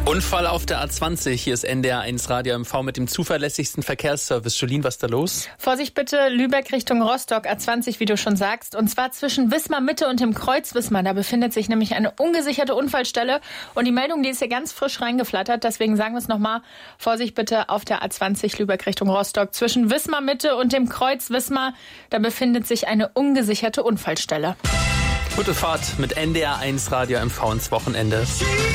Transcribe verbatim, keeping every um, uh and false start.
Unfall auf der A zwanzig. Hier ist N D R eins Radio M V mit dem zuverlässigsten Verkehrsservice. Jolien, was ist da los? Vorsicht bitte, Lübeck Richtung Rostock, A zwanzig, wie du schon sagst. Und zwar zwischen Wismar Mitte und dem Kreuz Wismar. Da befindet sich nämlich eine ungesicherte Unfallstelle. Und die Meldung, die ist hier ganz frisch reingeflattert. Deswegen sagen wir es nochmal. Vorsicht bitte auf der A zwanzig, Lübeck Richtung Rostock. Zwischen Wismar Mitte und dem Kreuz Wismar. Da befindet sich eine ungesicherte Unfallstelle. Gute Fahrt mit N D R eins Radio M V ins Wochenende.